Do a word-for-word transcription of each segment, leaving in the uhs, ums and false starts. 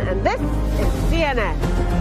and this is C N N.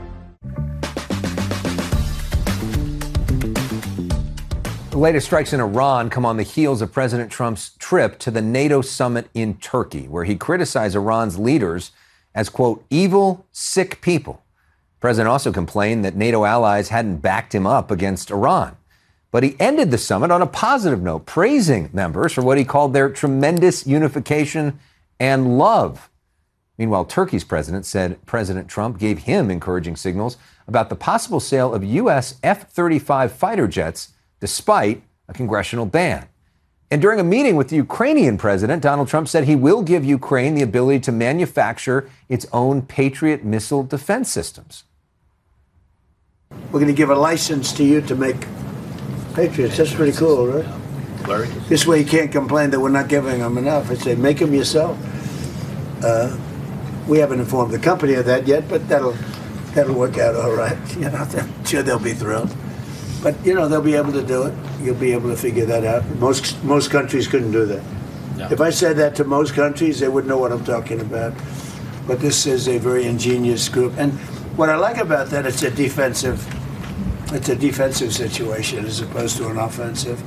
The latest strikes in Iran come on the heels of President Trump's trip to the NATO summit in Turkey, where he criticized Iran's leaders as, quote, evil, sick people. The president also complained that NATO allies hadn't backed him up against Iran. But he ended the summit on a positive note, praising members for what he called their tremendous unification and love. Meanwhile, Turkey's president said President Trump gave him encouraging signals about the possible sale of U S F thirty-five fighter jets despite a congressional ban. And during a meeting with the Ukrainian president, Donald Trump said he will give Ukraine the ability to manufacture its own Patriot missile defense systems. We're going to give a license to you to make Patriots. That's pretty cool, right? Larry? This way you can't complain that we're not giving them enough. I say, make them yourself. Uh, we haven't informed the company of that yet, but that'll that'll work out all right. You know, I'm sure they'll be thrilled. But, you know, they'll be able to do it. You'll be able to figure that out. Most most countries couldn't do that. No. If I said that to most countries, they wouldn't know what I'm talking about. But this is a very ingenious group. And what I like about that, it's a defensive, it's a defensive situation as opposed to an offensive.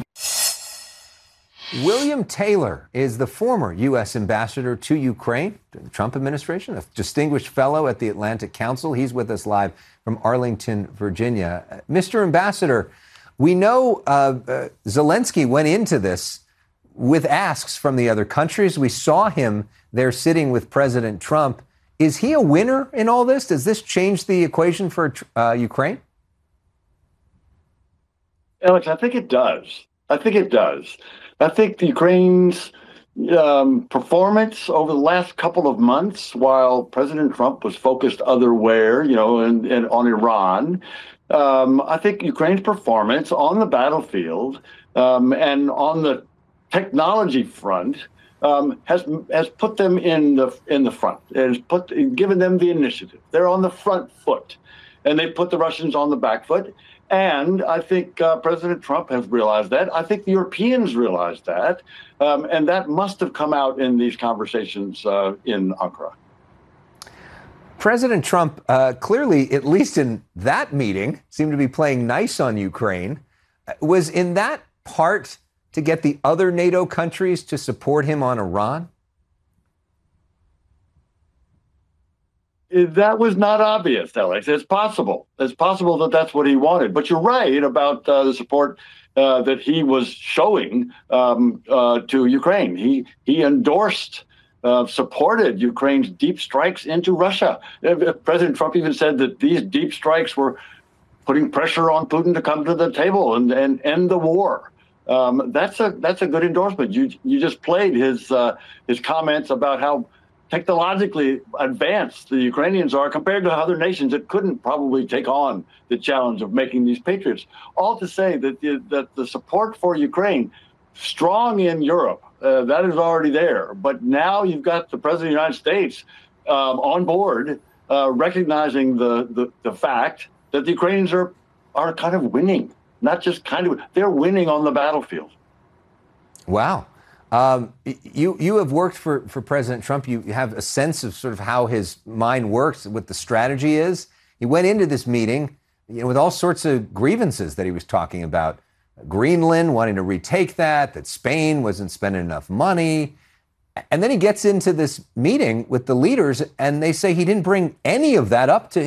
William Taylor is the former U S ambassador to Ukraine, to the Trump administration, a distinguished fellow at the Atlantic Council. He's with us live from Arlington, Virginia. Mister Ambassador, we know uh, uh, Zelensky went into this with asks from the other countries. We saw him there sitting with President Trump. Is he a winner in all this? Does this change the equation for uh, Ukraine? Alex, I think it does. I think it does. I think the Ukraine's um, performance over the last couple of months, while President Trump was focused otherwhere, you know, and, and on Iran, um, I think Ukraine's performance on the battlefield um, and on the technology front um, has has put them in the in the front. It has put given them the initiative. They're on the front foot, and they put the Russians on the back foot. And I think uh, President Trump has realized that. I think the Europeans realized that. Um, and that must have come out in these conversations uh, in Ankara. President Trump uh, clearly, at least in that meeting, seemed to be playing nice on Ukraine. Was in that part to get the other NATO countries to support him on Iran? That was not obvious, Alex. It's possible. It's possible that that's what he wanted. But you're right about uh, the support uh, that he was showing um, uh, to Ukraine. He he endorsed, uh, supported Ukraine's deep strikes into Russia. Uh, President Trump even said that these deep strikes were putting pressure on Putin to come to the table and, and end the war. Um, that's a that's a good endorsement. You you just played his uh, his comments about how technologically advanced the Ukrainians are compared to other nations that couldn't probably take on the challenge of making these Patriots. All to say that the, that the support for Ukraine, strong in Europe, uh, that is already there. But now you've got the President of the United States um, on board, uh, recognizing the, the, the fact that the Ukrainians are, are kind of winning, not just kind of, they're winning on the battlefield. Wow. Um, you you have worked for, for President Trump. You have a sense of sort of how his mind works, what the strategy is. He went into this meeting, you know, with all sorts of grievances that he was talking about. Greenland, wanting to retake that, that Spain wasn't spending enough money. And then he gets into this meeting with the leaders and they say he didn't bring any of that up to